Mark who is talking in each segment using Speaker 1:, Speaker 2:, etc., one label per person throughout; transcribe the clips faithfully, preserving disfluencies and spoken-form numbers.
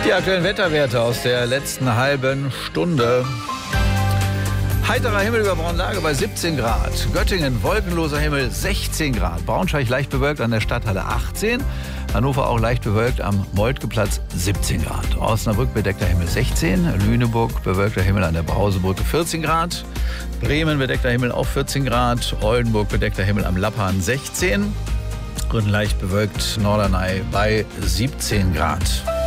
Speaker 1: Die aktuellen Wetterwerte aus der letzten halben Stunde. Heiterer Himmel über Braunlage bei siebzehn Grad. Göttingen wolkenloser Himmel sechzehn Grad. Braunschweig leicht bewölkt an der Stadthalle achtzehn. Hannover auch leicht bewölkt am Moltkeplatz siebzehn Grad. Osnabrück bedeckter Himmel sechzehn. Lüneburg bewölkter Himmel an der Brausebrücke vierzehn Grad. Bremen bedeckter Himmel auch vierzehn Grad. Oldenburg bedeckter Himmel am Lappan sechzehn. Und leicht bewölkt Norderney bei siebzehn Grad.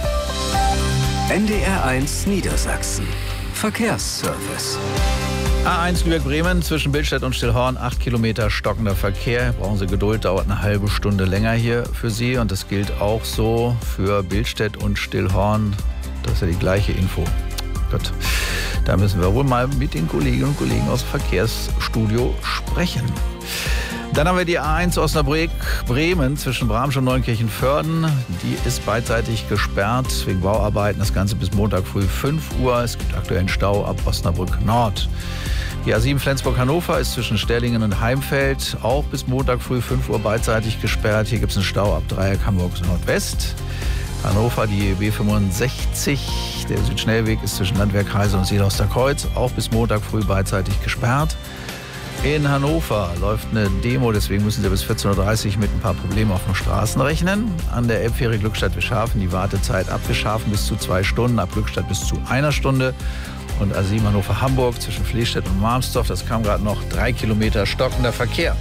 Speaker 2: N D R eins Niedersachsen. Verkehrsservice.
Speaker 1: A eins Lübeck-Bremen zwischen Billstedt und Stillhorn, acht Kilometer stockender Verkehr. Brauchen Sie Geduld, dauert eine halbe Stunde länger hier für Sie. Und das gilt auch so für Billstedt und Stillhorn. Das ist ja die gleiche Info. Gut, da müssen wir wohl mal mit den Kolleginnen und Kollegen aus dem Verkehrsstudio sprechen. Dann haben wir die A eins Osnabrück-Bremen zwischen Bramsch und Neunkirchen-Vörden. Die ist beidseitig gesperrt wegen Bauarbeiten. Das Ganze bis Montag früh fünf Uhr. Es gibt aktuellen Stau ab Osnabrück Nord. Die A sieben Flensburg-Hannover ist zwischen Sterlingen und Heimfeld auch bis Montag früh fünf Uhr beidseitig gesperrt. Hier gibt es einen Stau ab Dreieck Hamburg Nordwest. Hannover, die B fünfundsechzig, der Südschnellweg ist zwischen Landwehr Heise und Seelauster Kreuz, auch bis Montag früh beidseitig gesperrt. In Hannover läuft eine Demo, deswegen müssen Sie bis vierzehn Uhr dreißig mit ein paar Problemen auf den Straßen rechnen. An der Elbfähre Glückstadt-Wischhafen die Wartezeit ab Wischhafen bis zu zwei Stunden, ab Glückstadt bis zu einer Stunde. Und A sieben Hannover-Hamburg zwischen Fließstedt und Marmsdorf, das kam gerade noch, drei Kilometer stockender Verkehr.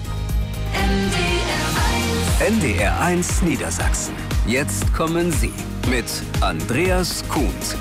Speaker 2: N D R eins Niedersachsen. Jetzt kommen Sie mit Andreas Kuhns.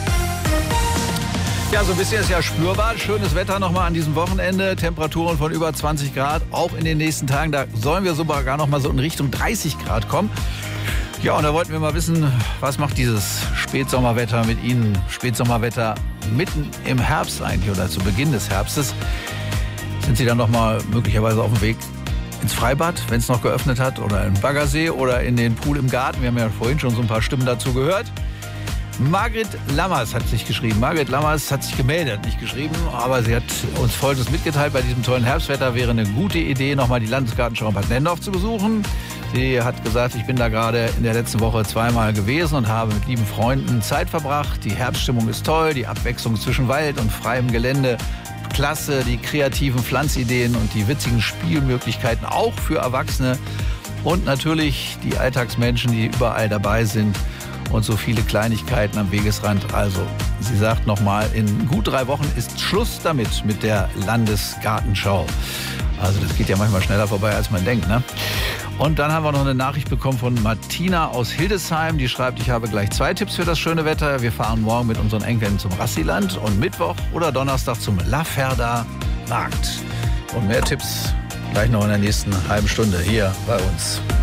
Speaker 1: Ja, so ein bisschen ist ja spürbar. Schönes Wetter nochmal an diesem Wochenende. Temperaturen von über zwanzig Grad, auch in den nächsten Tagen. Da sollen wir sogar gar noch mal so in Richtung dreißig Grad kommen. Ja, und da wollten wir mal wissen, was macht dieses Spätsommerwetter mit Ihnen? Spätsommerwetter mitten im Herbst eigentlich oder zu Beginn des Herbstes. Sind Sie dann noch mal möglicherweise auf dem Weg ins Freibad, wenn es noch geöffnet hat, oder in den Baggersee oder in den Pool im Garten? Wir haben ja vorhin schon so ein paar Stimmen dazu gehört. Margret Lammers hat sich geschrieben. Margret Lammers hat sich gemeldet, nicht geschrieben, aber sie hat uns Folgendes mitgeteilt. Bei diesem tollen Herbstwetter wäre eine gute Idee, nochmal die Landesgartenschau in Bad Nendorf zu besuchen. Sie hat gesagt, ich bin da gerade in der letzten Woche zweimal gewesen und habe mit lieben Freunden Zeit verbracht. Die Herbststimmung ist toll, die Abwechslung zwischen Wald und freiem Gelände klasse, die kreativen Pflanzideen und die witzigen Spielmöglichkeiten auch für Erwachsene und natürlich die Alltagsmenschen, die überall dabei sind. Und so viele Kleinigkeiten am Wegesrand. Also, sie sagt nochmal, in gut drei Wochen ist Schluss damit, mit der Landesgartenschau. Also, das geht ja manchmal schneller vorbei, als man denkt, ne? Und dann haben wir noch eine Nachricht bekommen von Martina aus Hildesheim. Die schreibt, ich habe gleich zwei Tipps für das schöne Wetter. Wir fahren morgen mit unseren Enkeln zum Rassiland und Mittwoch oder Donnerstag zum Laferda Markt. Und mehr Tipps gleich noch in der nächsten halben Stunde hier bei uns.